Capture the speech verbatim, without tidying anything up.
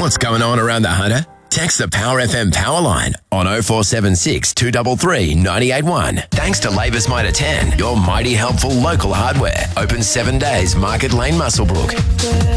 what's going on around the Hunter? Text the Power F M power line on oh four seven six, two three three, nine eight one. Thanks to Labour's Motor ten, your mighty helpful local hardware. Open seven days, Market Lane, Muswellbrook.